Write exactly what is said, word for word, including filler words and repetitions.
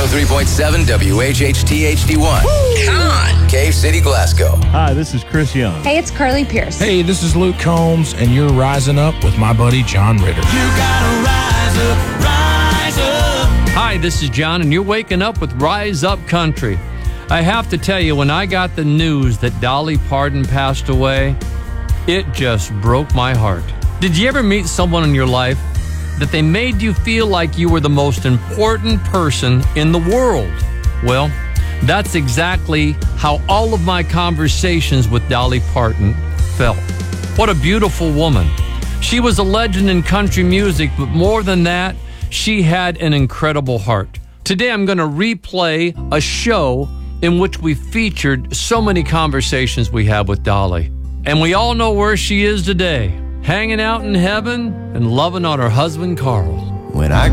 oh three point seven W H H T H D one. Come on. Cave City, Glasgow. Hi, this is Chris Young. Hey, it's Carly Pierce. Hey, this is Luke Combs, and you're rising up with my buddy John Ritter. You gotta rise up, rise up. Hi, this is John, and you're waking up with Rise Up Country. I have to tell you, when I got the news that Dolly Parton passed away, it just broke my heart. Did you ever meet someone in your life that they made you feel like you were the most important person in the world? Well, that's exactly how all of my conversations with Dolly Parton felt. What a beautiful woman. She was a legend in country music, but more than that, she had an incredible heart. Today I'm going to replay a show in which we featured so many conversations we had with Dolly. And we all know where she is today, hanging out in heaven and loving on her husband, Carl. When I